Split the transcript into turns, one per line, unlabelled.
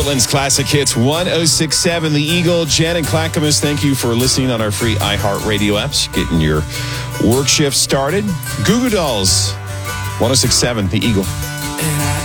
Portland's Classic Hits 106.7 The Eagle. Jen and Clackamas, thank you for listening on our free iHeartRadio apps, getting your work shift started. Goo Goo Dolls, 106.7 The Eagle.